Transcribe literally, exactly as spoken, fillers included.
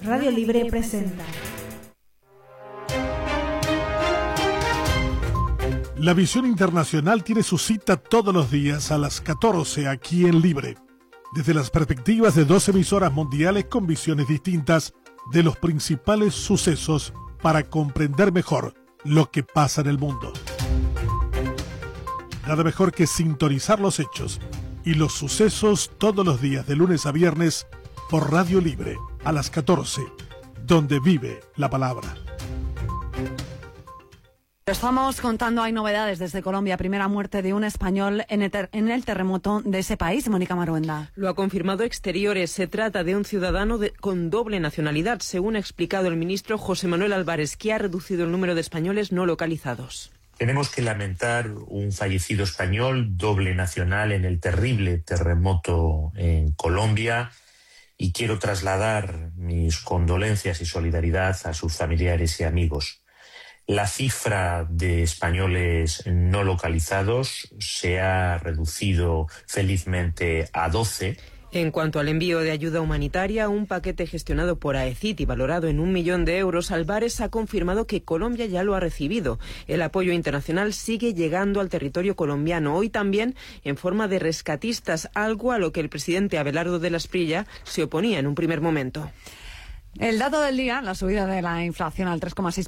Radio Libre presenta. La visión internacional tiene su cita todos los días a las catorce aquí en Libre, desde las perspectivas de dos emisoras mundiales con visiones distintas de los principales sucesos para comprender mejor lo que pasa en el mundo. Nada mejor que sintonizar los hechos y los sucesos todos los días de lunes a viernes por Radio Libre a las catorce, donde vive la palabra. Estamos contando, hay novedades desde Colombia. Primera muerte de un español en el, ter- en el terremoto de ese país. Mónica Maruenda. Lo ha confirmado Exteriores. Se trata de un ciudadano de, con doble nacionalidad, según ha explicado el ministro José Manuel Álvarez, que ha reducido el número de españoles no localizados. Tenemos que lamentar un fallecido español, doble nacional, en el terrible terremoto en Colombia, y quiero trasladar mis condolencias y solidaridad a sus familiares y amigos. La cifra de españoles no localizados se ha reducido felizmente a doce. En cuanto al envío de ayuda humanitaria, un paquete gestionado por AECIT y valorado en un millón de euros, Álvarez ha confirmado que Colombia ya lo ha recibido. El apoyo internacional sigue llegando al territorio colombiano, hoy también en forma de rescatistas, algo a lo que el presidente Abelardo de la Espriella se oponía en un primer momento. El dato del día, la subida de la inflación al tres coma seis